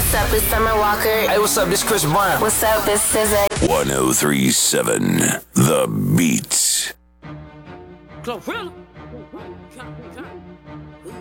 what's up? It's Summer Walker. Hey, what's up? This Chris Brown. What's up? It's SZA. 1037 The Beat. Glorilla.